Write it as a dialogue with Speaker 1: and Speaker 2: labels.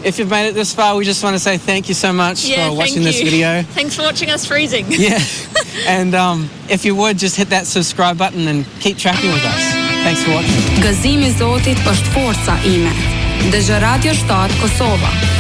Speaker 1: if you've made it this far, we just want to say thank you so much for watching this video.
Speaker 2: Thanks for watching us freezing.
Speaker 1: Yeah. And if you would, just hit that subscribe button and keep tracking with us. Thanks for watching.
Speaker 3: Gëzimi i Zotit është forca ime. Dëgjë Radio 7 Kosova.